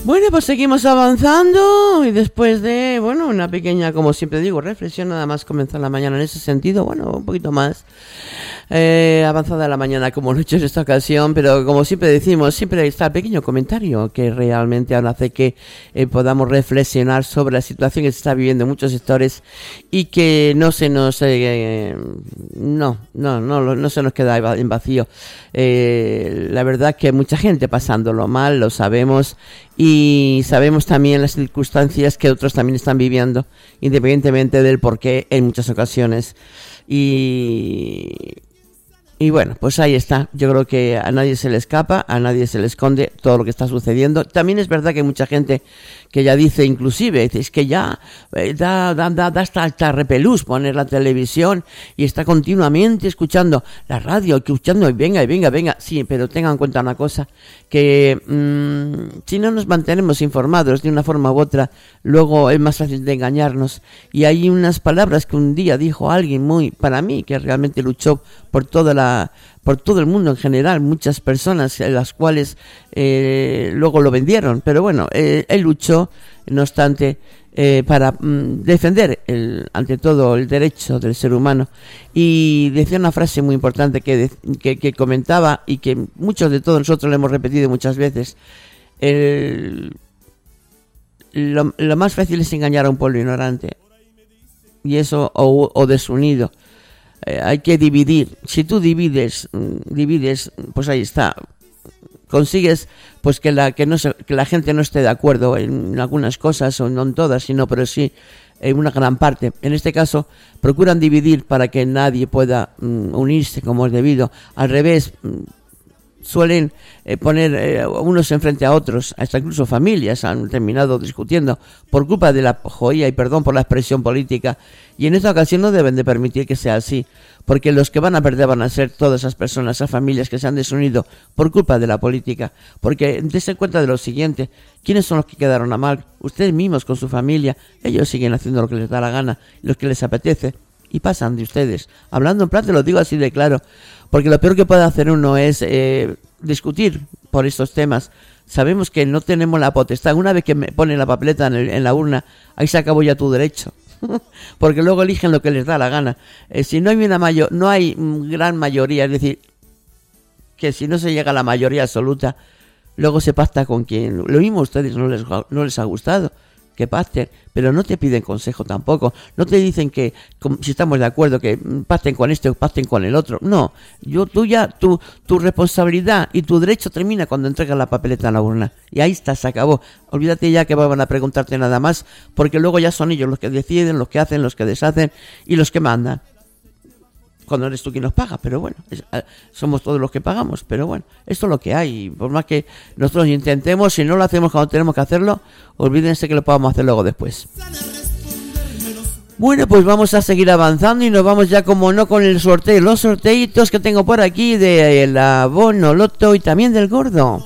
Bueno, pues seguimos avanzando y después de, bueno, una pequeña, como siempre digo, reflexión, nada más comenzar la mañana en ese sentido, bueno, un poquito más avanzada la mañana como lo he hecho en esta ocasión, pero como siempre decimos, siempre está el pequeño comentario que realmente ahora hace que podamos reflexionar sobre la situación que se está viviendo en muchos sectores y que no se nos no se nos queda en vacío. La verdad que hay mucha gente pasándolo mal, lo sabemos, y sabemos también las circunstancias que otros también están viviendo, independientemente del porqué en muchas ocasiones. Y bueno, pues ahí está. Yo creo que a nadie se le escapa, a nadie se le esconde todo lo que está sucediendo. También es verdad que hay mucha gente que ya dice, inclusive, es que ya da hasta repelús poner la televisión y está continuamente escuchando la radio, escuchando y venga. Sí, pero tengan en cuenta una cosa, que si no nos mantenemos informados de una forma u otra, luego es más fácil de engañarnos. Y hay unas palabras que un día dijo alguien para mí, que realmente luchó por todo el mundo en general, muchas personas, las cuales luego lo vendieron, pero bueno, él luchó, no obstante, para defender ante todo el derecho del ser humano, y decía una frase muy importante que comentaba y que muchos de todos nosotros le hemos repetido muchas veces: lo más fácil es engañar a un pueblo ignorante, y eso o desunido. Hay que dividir. Si tú divides, pues ahí está. Consigues pues que la gente no esté de acuerdo en algunas cosas, o no en todas, pero sí en una gran parte. En este caso, procuran dividir para que nadie pueda unirse como es debido. Al revés, suelen poner unos enfrente a otros, hasta incluso familias han terminado discutiendo por culpa de la joya, y perdón por la expresión política, y en esta ocasión no deben de permitir que sea así, porque los que van a perder van a ser todas esas personas, esas familias que se han desunido por culpa de la política. Porque dense cuenta de lo siguiente: ¿quiénes son los que quedaron a mal? Ustedes mismos con su familia. Ellos siguen haciendo lo que les da la gana, lo que les apetece, y pasan de ustedes. Hablando en plata, te lo digo así de claro, porque lo peor que puede hacer uno es discutir por estos temas. Sabemos que no tenemos la potestad. Una vez que me ponen la papeleta en la urna, ahí se acabó ya tu derecho. Porque luego eligen lo que les da la gana. Si no hay no hay gran mayoría, es decir, que si no se llega a la mayoría absoluta, luego se pacta con quien. Lo mismo a ustedes no les ha gustado que pacten, pero no te piden consejo tampoco, no te dicen que si estamos de acuerdo que pacten con este o pacten con el otro. No, tu responsabilidad y tu derecho termina cuando entregas la papeleta en la urna, y ahí está, se acabó. Olvídate ya que van a preguntarte nada más, porque luego ya son ellos los que deciden, los que hacen, los que deshacen y los que mandan, cuando eres tú quien nos paga. Pero bueno, somos todos los que pagamos, pero bueno, esto es lo que hay. Por más que nosotros intentemos, si no lo hacemos cuando tenemos que hacerlo, olvídense que lo podamos hacer luego después. Bueno, pues vamos a seguir avanzando y nos vamos ya, como no, con el sorteo, los sorteitos que tengo por aquí de la Bono Loto y también del Gordo.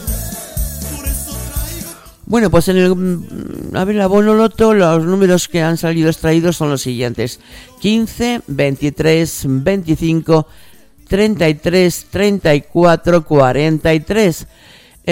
Bueno, pues la Bono Loto, los números que han salido extraídos son los siguientes: 15, 23, 25, 33, 34, 43.